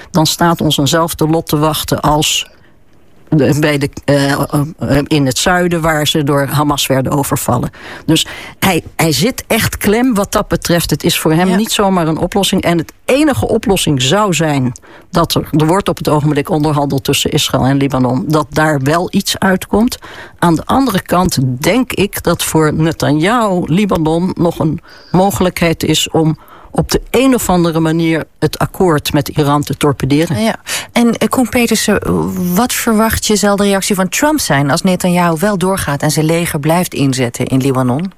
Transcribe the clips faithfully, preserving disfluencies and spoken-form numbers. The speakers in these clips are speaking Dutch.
dan staat ons eenzelfde lot te wachten als de, bij de, uh, in het zuiden, waar ze door Hamas werden overvallen. Dus hij, hij zit echt klem wat dat betreft. Het is voor hem ja. niet zomaar een oplossing. En het enige oplossing zou zijn dat er, er wordt op het ogenblik onderhandeld tussen Israël en Libanon, dat daar wel iets uitkomt. Aan de andere kant denk ik dat voor Netanyahu Libanon nog een mogelijkheid is om op de een of andere manier het akkoord met Iran te torpederen. Ja. En uh, Koen Petersen, wat verwacht je zal de reactie van Trump zijn als Netanyahu wel doorgaat en zijn leger blijft inzetten in Libanon?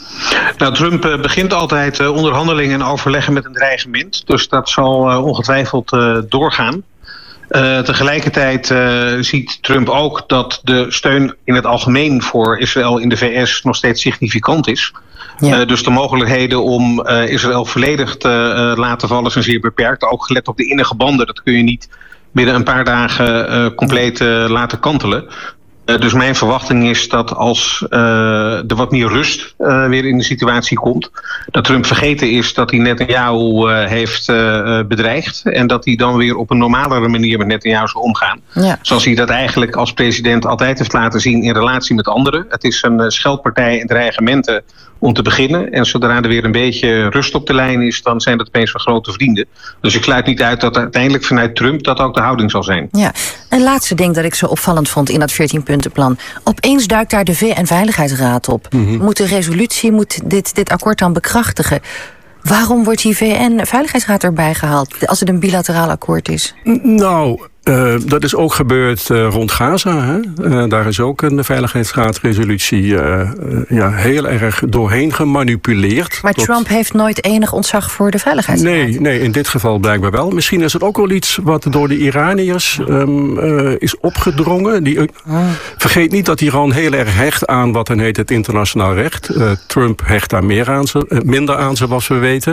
Nou, Trump uh, begint altijd uh, onderhandelingen en overleggen met een dreigement. Dus dat zal uh, ongetwijfeld uh, doorgaan. Uh, tegelijkertijd uh, ziet Trump ook dat de steun in het algemeen voor Israël in de V S nog steeds significant is. Ja. Uh, dus de mogelijkheden om uh, Israël volledig te uh, laten vallen zijn zeer beperkt. Ook gelet op de innige banden. Dat kun je niet binnen een paar dagen uh, compleet uh, laten kantelen. Uh, dus mijn verwachting is dat als uh, er wat meer rust uh, weer in de situatie komt, dat Trump vergeten is dat hij Netanyahu uh, heeft uh, bedreigd. En dat hij dan weer op een normalere manier met Netanyahu zal omgaan. Ja. Zoals hij dat eigenlijk als president altijd heeft laten zien in relatie met anderen. Het is een uh, scheldpartij en dreigementen om te beginnen. En zodra er weer een beetje rust op de lijn is, dan zijn dat opeens van grote vrienden. Dus ik sluit niet uit dat uiteindelijk vanuit Trump dat ook de houding zal zijn. Ja, een laatste ding dat ik zo opvallend vond in dat veertien-puntenplan. Opeens duikt daar de V N-veiligheidsraad op. Mm-hmm. Moet de resolutie, moet dit, dit akkoord dan bekrachtigen? Waarom wordt die V N-veiligheidsraad erbij gehaald als het een bilateraal akkoord is? Nou, Uh, dat is ook gebeurd uh, rond Gaza. Hè? Uh, daar is ook een veiligheidsraadresolutie uh, uh, ja, heel erg doorheen gemanipuleerd. Maar tot... Trump heeft nooit enig ontzag voor de veiligheidsraad. Nee, nee, in dit geval blijkbaar wel. Misschien is het ook wel iets wat door de Iraniërs um, uh, is opgedrongen. Die, uh, ah. Vergeet niet dat Iran heel erg hecht aan wat dan heet het internationaal recht. Uh, Trump hecht daar meer aan, uh, minder aan, zoals we weten.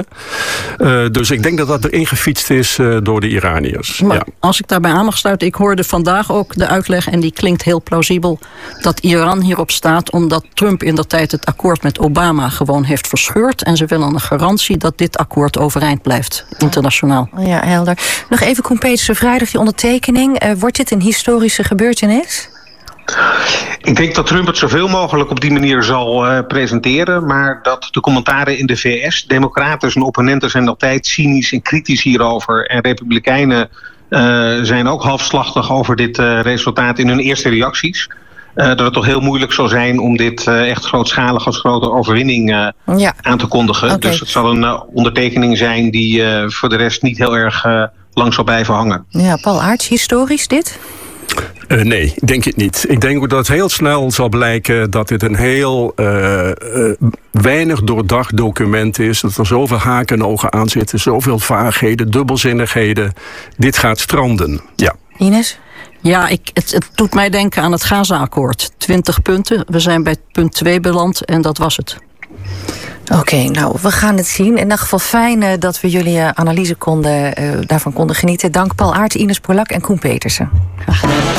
Uh, dus ik denk dat dat erin gefietst is uh, door de Iraniërs. Maar ja. als ik daarbij aan mag sluiten, ik hoorde vandaag ook de uitleg, en die klinkt heel plausibel, dat Iran hierop staat omdat Trump indertijd het akkoord met Obama gewoon heeft verscheurd. En ze willen een garantie dat dit akkoord overeind blijft, internationaal. Ja, helder. Nog even, Koen Petersen, vrijdag die ondertekening. Uh, wordt dit een historische gebeurtenis? Ik denk dat Trump het zoveel mogelijk op die manier zal uh, presenteren, maar dat de commentaren in de V S, democraten en opponenten zijn altijd cynisch en kritisch hierover, en republikeinen Uh, zijn ook halfslachtig over dit uh, resultaat in hun eerste reacties. Uh, dat het toch heel moeilijk zal zijn om dit uh, echt grootschalig als grote overwinning uh, ja. aan te kondigen. Okay. Dus het zal een uh, ondertekening zijn die uh, voor de rest niet heel erg uh, lang zal blijven hangen. Ja, Paul Aerts, historisch dit? Uh, nee, denk ik niet. Ik denk ook dat het heel snel zal blijken dat dit een heel uh, uh, weinig doordacht document is. Dat er zoveel haken en ogen aan zitten, zoveel vaagheden, dubbelzinnigheden. Dit gaat stranden, ja. Ines? Ja, ik, het, het doet mij denken aan het Gaza-akkoord. Twintig punten, we zijn bij punt twee beland en dat was het. Oké, okay, nou, we gaan het zien. In ieder geval fijn uh, dat we jullie uh, analyse konden, uh, daarvan konden genieten. Dank Paul Aerts, Ines Polak en Koen Petersen. Graag gedaan.